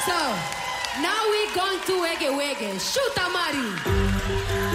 So, now we're going to Wege Wege. Shoot, Amari.